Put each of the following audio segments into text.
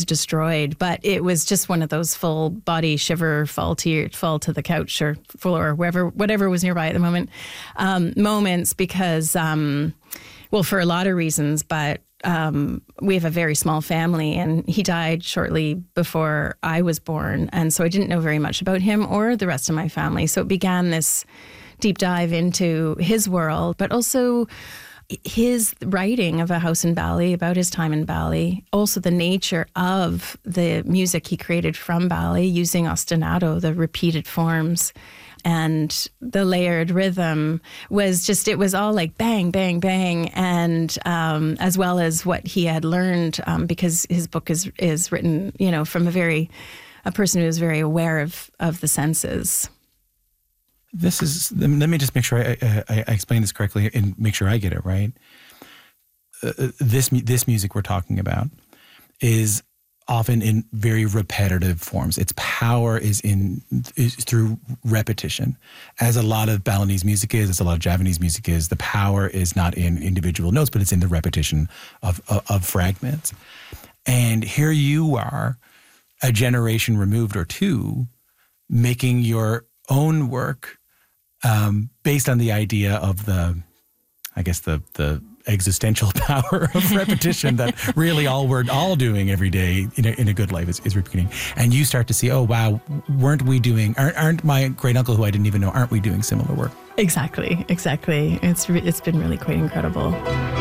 destroyed. But it was just one of those full body shiver, fall to the couch or floor, whatever was nearby at the moment, moments because, well, for a lot of reasons, but we have a very small family, and he died shortly before I was born. And so I didn't know very much about him or the rest of my family. So it began this deep dive into his world, but also his writing of A House in Bali, about his time in Bali, also the nature of the music he created from Bali using ostinato, the repeated forms, and the layered rhythm was just, it was all like bang, bang, bang. And as well as what he had learned, because his book is written, from a person who is very aware of the senses. Let me just make sure I explain this correctly and make sure I get it right. This music we're talking about is often in very repetitive forms. Its power is through repetition, as a lot of Balinese music is, as a lot of Javanese music is. The power is not in individual notes, but it's in the repetition of fragments. And here you are, a generation removed or two, making your own work based on the idea of the existential power of repetition that really all we're all doing every day in a good life is repeating. And you start to see, oh, wow, aren't my great uncle, who I didn't even know, aren't we doing similar work? Exactly. It's been really quite incredible.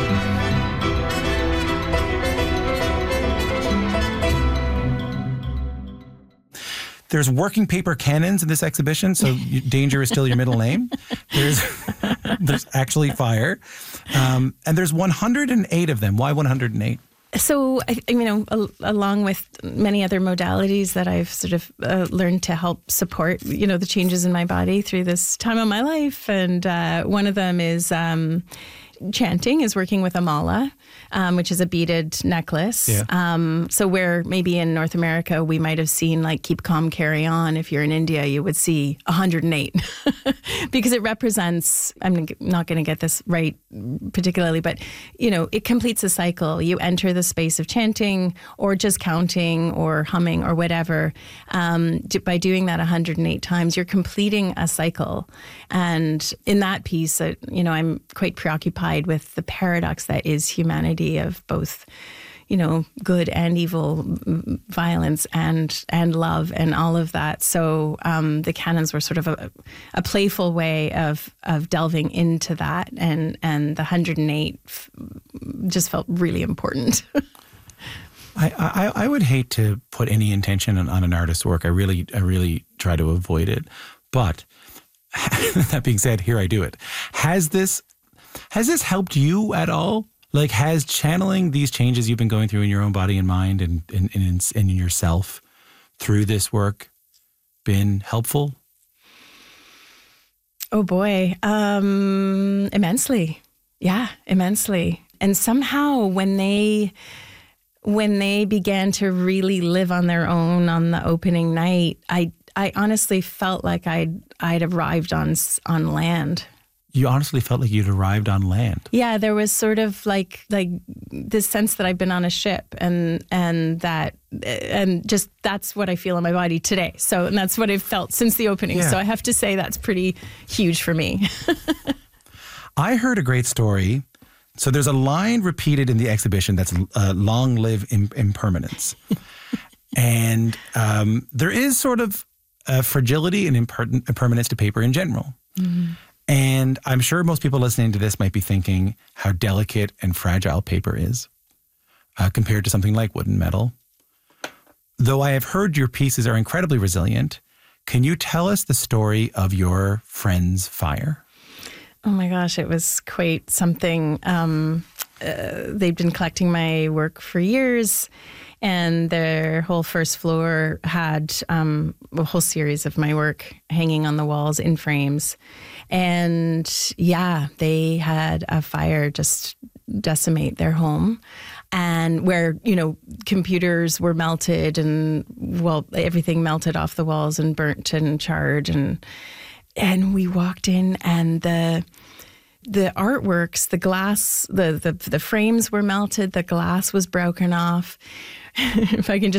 There's working paper cannons in this exhibition, so danger is still your middle name. There's actually fire. And there's 108 of them. Why 108? So, along with many other modalities that I've sort of learned to help support, the changes in my body through this time of my life. And one of them is chanting, is working with a mala, which is a beaded necklace. Yeah. So where maybe in North America we might have seen like keep calm, carry on. If you're in India, you would see 108 because it represents, I'm not going to get this right particularly, but it completes a cycle. You enter the space of chanting or just counting or humming or whatever. By doing that 108 times, you're completing a cycle. And in that piece, I'm quite preoccupied with the paradox that is humanity, of both, good and evil, violence and love and all of that. So the canons were sort of a playful way of delving into that, and the 108 just felt really important. I would hate to put any intention on an artist's work. I really try to avoid it. But that being said, here I do it. Has this helped you at all? Like, has channeling these changes you've been going through in your own body and mind and in yourself through this work been helpful? Oh boy, immensely. Yeah, immensely. And somehow when they began to really live on their own on the opening night, I honestly felt like I'd arrived on land. You honestly felt like you'd arrived on land? Yeah, there was sort of like this sense that I've been on a ship, and just that's what I feel in my body today. So, and that's what I've felt since the opening. Yeah. So I have to say that's pretty huge for me. I heard a great story. So there's a line repeated in the exhibition that's long live impermanence. And there is sort of a fragility and impermanence to paper in general. Mm-hmm. And I'm sure most people listening to this might be thinking how delicate and fragile paper is compared to something like wood and metal. Though I have heard your pieces are incredibly resilient, can you tell us the story of your friend's fire? Oh my gosh, it was quite something. They've been collecting my work for years, and their whole first floor had a whole series of my work hanging on the walls in frames. And yeah, they had a fire just decimate their home, and where, computers were melted and, well, everything melted off the walls and burnt and charred. And we walked in, and the artworks, the glass, the frames were melted, the glass was broken off. If I can just